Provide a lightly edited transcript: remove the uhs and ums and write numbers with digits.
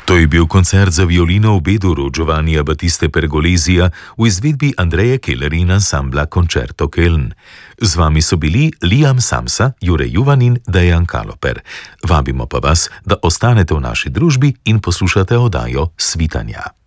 To je bil koncert za violino v B-duru Giovannija Battiste Pergolesija v izvedbi Andreje Keller in ansambla Concerto Köln. Z vami so bili Liam Samsa, Jure Juvan in Dejan Kaloper. Vabimo pa vas, da ostanete v naši družbi in poslušate oddajo Svitanja.